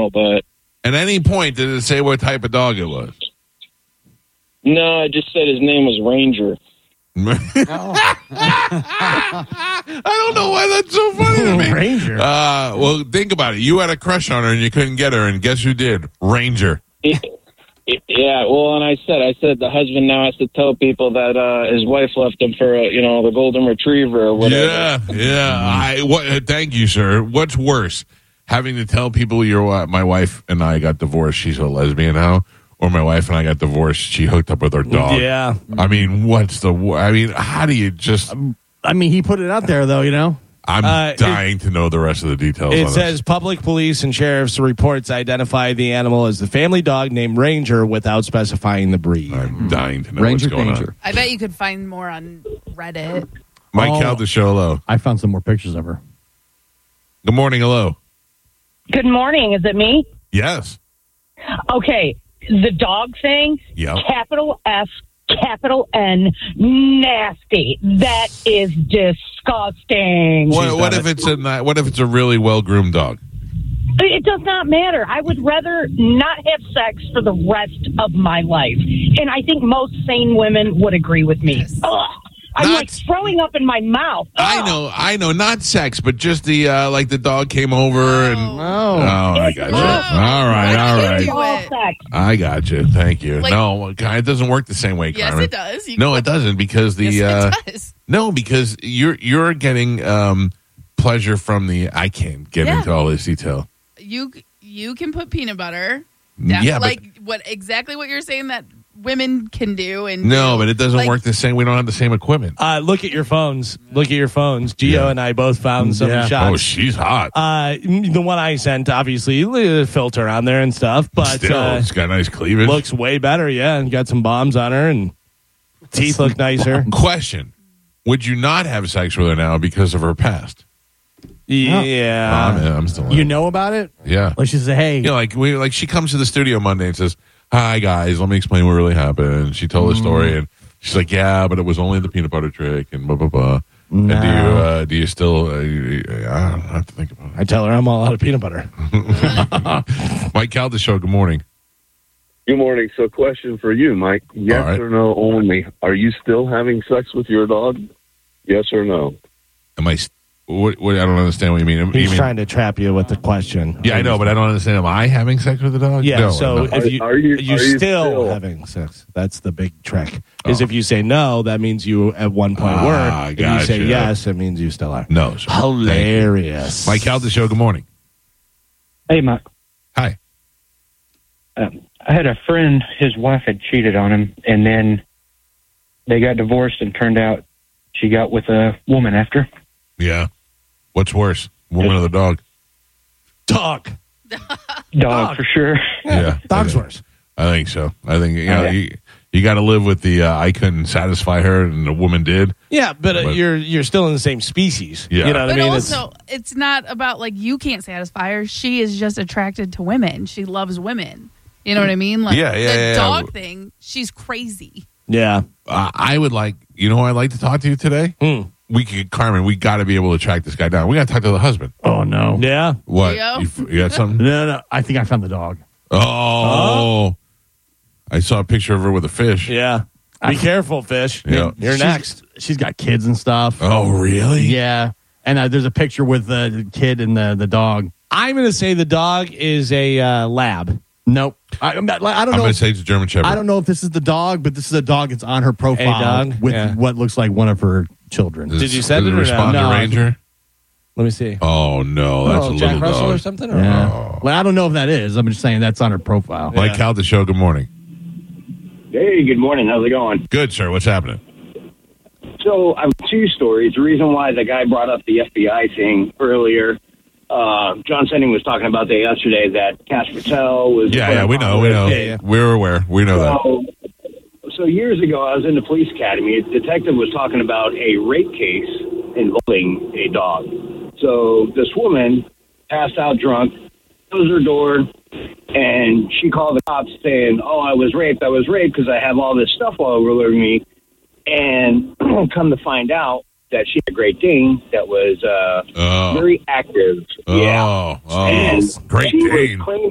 but At any point, did it say what type of dog it was? no, I just said his name was Ranger. I don't know why that's so funny to me. Ranger. Well, think about it. You had a crush on her and you couldn't get her, and guess who did? Ranger. Yeah, well, and I said the husband now has to tell people that his wife left him for the golden retriever or whatever. Yeah. Thank you, sir. What's worse, having to tell people my wife and I got divorced? She's a lesbian now. Or my wife and I got divorced. She hooked up with her dog. Yeah. I mean, how do you just? I mean, he put it out there, though, I'm dying to know the rest of the details. It on says this. public police and sheriff's reports identify the animal as the family dog named Ranger without specifying the breed. I'm dying to know Ranger what's going Danger. on. I bet you could find more on Reddit. Mike Oh. Calda, hello. I found some more pictures of her. Good morning, hello. Good morning. Is it me? Yes. Okay. The dog thing, Yep. capital F, capital N, nasty. That is disgusting. What if it's a really well groomed dog? It does not matter. I would rather not have sex for the rest of my life. And I think most sane women would agree with me. Ugh. I'm like throwing up in my mouth. Ugh. I know, not sex, but just the like the dog came over and I got you. All right. All sex. I got you. Thank you. No, it doesn't work the same way, Yes, Carmen. it does. No, it doesn't because Yes, it does. no, because you're getting pleasure from the. I can't get into all this detail. You can put peanut butter. Yeah, like exactly what you're saying that women can do. And but it doesn't work the same. We don't have the same equipment. Look at your phones. Gio and I both found some shots. Oh, she's hot. The one I sent, obviously, a filter on there and stuff, but Still, it's got nice cleavage. Looks way better, and got some bombs on her, and teeth look nicer. Question: would you not have sex with her now because of her past? Yeah, I'm still. You know about it? Yeah. Like she said, hey. Like she comes to the studio Monday and says, "Hi guys, let me explain what really happened." And she told the story, and she's like, "Yeah, but it was only the peanut butter trick," and blah blah blah. No. And do you still? I don't have to think about it. I tell her I'm all out of peanut butter. Mike Calda show. Good morning. Good morning. So, question for you, Mike. Yes or no only. Are you still having sex with your dog? Yes or no? Am I? What? I don't understand what you mean. He's trying to trap you with the question. Yeah, I know, but I don't understand. Am I having sex with the dog? Yeah. No, So no. if Are you still having sex, that's the big trick. Is if you say no, that means you at one point were. If you say yes, it means you still are. No. Sir. Hilarious. Mike Calda show. Good morning. Hey, Mike. Hi. I had a friend, his wife had cheated on him, and then they got divorced, and turned out she got with a woman after. Yeah. What's worse, woman or the dog? Dog. Dog, for sure. Yeah. Dog's worse. I think so. I think you got to live with the I couldn't satisfy her and the woman did. Yeah, but you're still in the same species. Yeah. You know what But I mean? also, it's not about you can't satisfy her. She is just attracted to women. She loves women. You know what I mean? The dog thing, she's crazy. Yeah. I would like, who I'd like to talk to today? Carmen, we got to be able to track this guy down. We got to talk to the husband. Oh, no. Yeah. What? Leo? You got something? No. I think I found the dog. Oh. I saw a picture of her with a fish. Yeah. Be careful, fish. Yeah. You're next. She's got kids and stuff. Oh, really? Yeah. And there's a picture with the kid and the dog. I'm going to say the dog is a lab. Nope. I don't I'm know. going to say it's a German Shepherd. I don't know if this is the dog, but this is a dog that's on her profile dog? with Yeah. what looks like one of her children. Did you send Does it or respond no? to Ranger? Let me see. Oh, no. That's a Jack little Russell dog. or something? Or? Yeah. Well, I don't know if that is. I'm just saying that's on her profile. Mike Calda show. Good morning. Hey, good morning. How's it going? Good, sir. What's happening? So I have two stories. The reason why the guy brought up the FBI thing earlier, John Senning was talking about that yesterday, that Cash Patel was... Yeah, we know. Yeah. We're aware. We know that. So years ago, I was in the police academy. A detective was talking about a rape case involving a dog. So this woman passed out drunk, closed her door, and she called the cops saying, "Oh, I was raped because I have all this stuff all over me." And come to find out that she had a Great Dane that was very active. Oh, And Great she Dane. was